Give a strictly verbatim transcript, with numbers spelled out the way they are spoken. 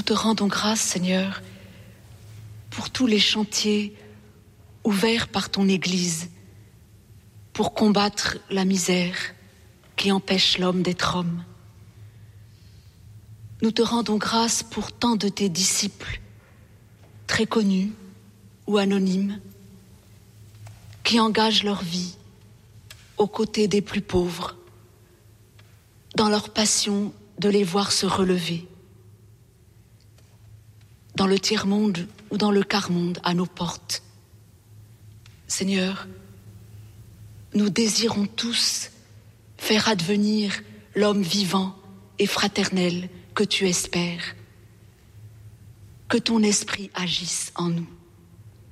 te rendons grâce, Seigneur, pour tous les chantiers ouverts par ton Église pour combattre la misère qui empêche l'homme d'être homme. Nous te rendons grâce pour tant de tes disciples, très connus ou anonymes, qui engagent leur vie aux côtés des plus pauvres, dans leur passion de les voir se relever, dans le tiers-monde ou dans le quart-monde à nos portes. Seigneur, nous désirons tous faire advenir l'homme vivant et fraternel que tu espères. Que ton esprit agisse en nous.